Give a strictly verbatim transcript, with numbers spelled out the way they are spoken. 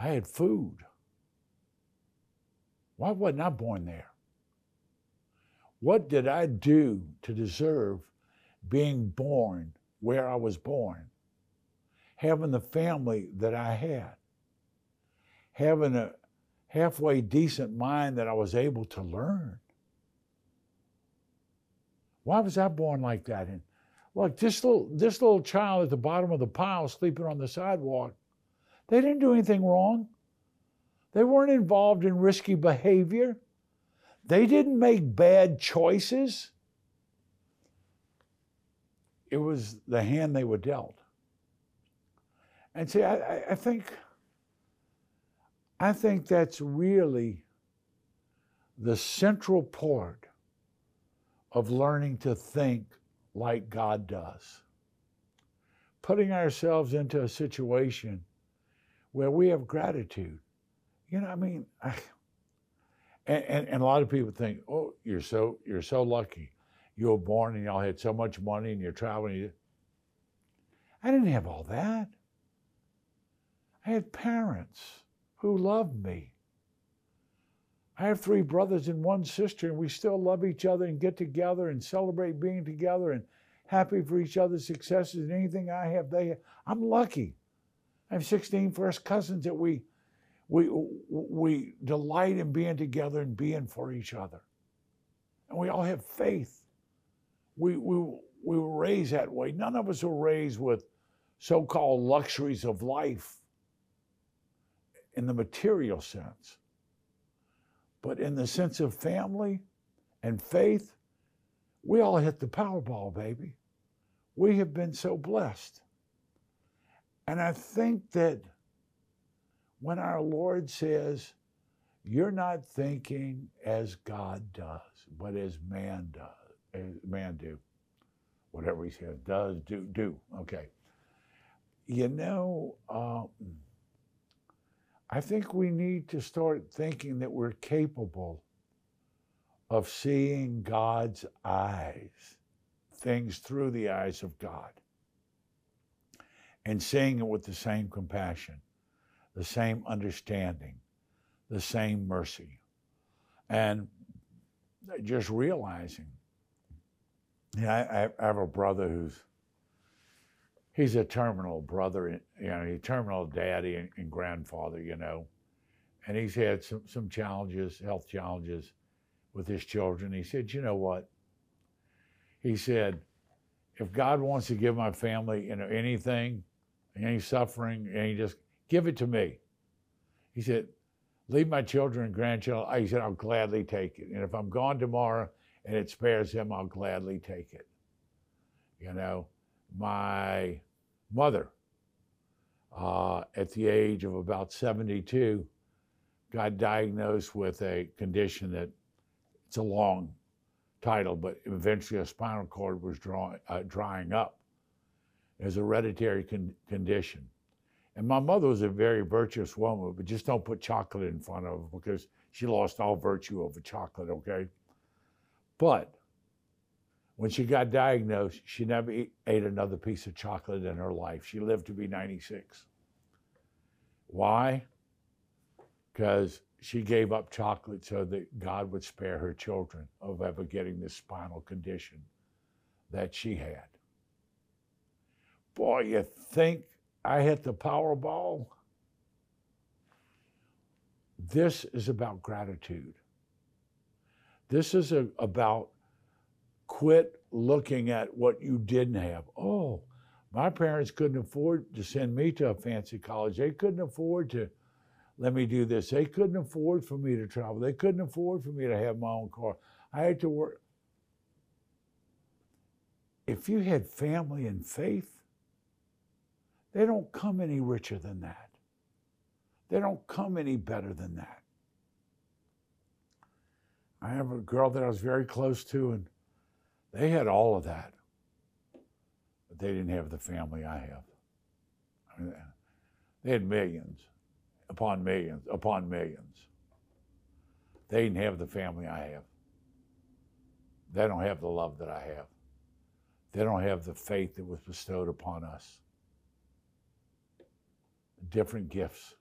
I had food. Why wasn't I born there? What did I do to deserve being born where I was born? Having the family that I had, having a halfway decent mind that I was able to learn. Why was I born like that? And look, this little, this little child at the bottom of the pile sleeping on the sidewalk, they didn't do anything wrong. They weren't involved in risky behavior. They didn't make bad choices. It was the hand they were dealt. And see, I, I think, I think that's really the central part of learning to think like God does. Putting ourselves into a situation where we have gratitude. You know, I mean, I, and, and, and a lot of people think, oh, you're so you're so lucky. You were born and y'all had so much money and you're traveling. I didn't have all that. I had parents who loved me. I have three brothers and one sister, and we still love each other and get together and celebrate being together and happy for each other's successes. And anything I have, they have. I'm lucky. I have sixteen first cousins that we, we, we delight in being together and being for each other. And we all have faith. We, we, we were raised that way. None of us were raised with so-called luxuries of life in the material sense. But in the sense of family and faith, we all hit the Powerball, baby. We have been so blessed. And I think that when our Lord says, you're not thinking as God does, but as man does, as man do. Whatever he says, does, do, do. Okay. You know, um, I think we need to start thinking that we're capable of seeing God's eyes, things through the eyes of God, and seeing it with the same compassion, the same understanding, the same mercy. And just realizing, you know, I, I have a brother who's, he's a terminal brother, you know, a terminal daddy and, and grandfather, you know, and he's had some, some challenges, health challenges with his children. He said, you know what? He said, if God wants to give my family, you know, anything, any suffering, any just give it to me. He said, leave my children and grandchildren. He said, I'll gladly take it. And if I'm gone tomorrow and it spares him, I'll gladly take it. You know, my mother, uh, at the age of about seventy-two, got diagnosed with a condition that, it's a long title, but eventually a spinal cord was drawing, uh, drying up. It was a hereditary con- condition. And my mother was a very virtuous woman, but just don't put chocolate in front of her because she lost all virtue over chocolate, okay? But when she got diagnosed, she never eat, ate another piece of chocolate in her life. She lived to be ninety-six. Why? Because she gave up chocolate so that God would spare her children of ever getting this spinal condition that she had. Boy, you think I hit the Powerball? This is about gratitude. This is a, about quit looking at what you didn't have. Oh, my parents couldn't afford to send me to a fancy college. They couldn't afford to let me do this. They couldn't afford for me to travel. They couldn't afford for me to have my own car. I had to work. If you had family and faith, they don't come any richer than that. They don't come any better than that. I have a girl that I was very close to, and they had all of that, but they didn't have the family I have. I mean, they had millions upon millions upon millions. They didn't have the family I have. They don't have the love that I have. They don't have the faith that was bestowed upon us. Different gifts.